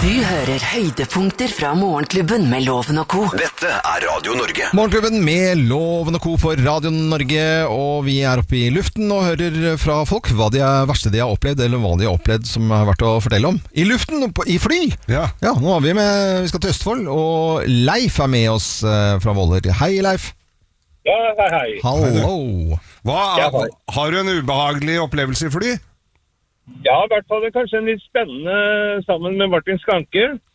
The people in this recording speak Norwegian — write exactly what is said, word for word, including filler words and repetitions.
Du hører høydepunkter fra Morgenklubben med Loven og Co. Dette er Radio Norge. Morgenklubben med Loven og Co for Radio Norge, og vi er oppe i luften og hører fra folk hva de er verste de har opplevd, eller hva de har opplevd som har vært å fortelle om. I luften, i fly! Ja. Ja, nå er vi med, vi skal til Østfold, og Leif er med oss eh, fra Våler. Hei, Leif. Ja, hei, hei. Hallo. Hva, Ja, hei. har du en ubehagelig opplevelse i fly? Ja, i hvert fall det er kanskje en litt spennende sammen med Martin Skanke.